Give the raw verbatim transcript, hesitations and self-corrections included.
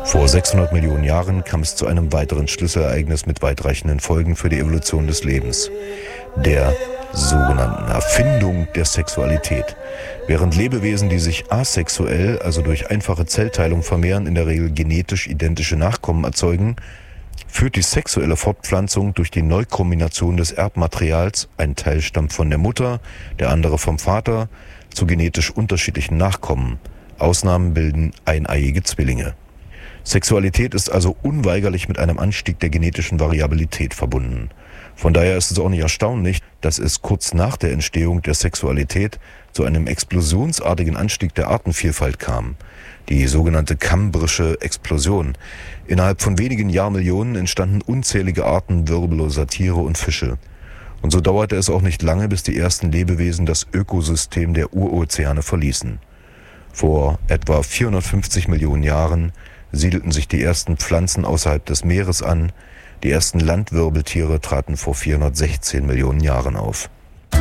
Vor sechshundert Millionen Jahren kam es zu einem weiteren Schlüsselereignis mit weitreichenden Folgen für die Evolution des Lebens, der sogenannten Erfindung der Sexualität. Während Lebewesen, die sich asexuell, also durch einfache Zellteilung vermehren, in der Regel genetisch identische Nachkommen erzeugen, führt die sexuelle Fortpflanzung durch die Neukombination des Erbmaterials, ein Teil stammt von der Mutter, der andere vom Vater, zu genetisch unterschiedlichen Nachkommen. Ausnahmen bilden eineiige Zwillinge. Sexualität ist also unweigerlich mit einem Anstieg der genetischen Variabilität verbunden. Von daher ist es auch nicht erstaunlich, dass es kurz nach der Entstehung der Sexualität zu einem explosionsartigen Anstieg der Artenvielfalt kam. Die sogenannte kambrische Explosion. Innerhalb von wenigen Jahrmillionen entstanden unzählige Arten wirbelloser Tiere und Fische. Und so dauerte es auch nicht lange, bis die ersten Lebewesen das Ökosystem der Urozeane verließen. Vor etwa vierhundertfünfzig Millionen Jahren siedelten sich die ersten Pflanzen außerhalb des Meeres an. Die ersten Landwirbeltiere traten vor vierhundertsechzehn Millionen Jahren auf.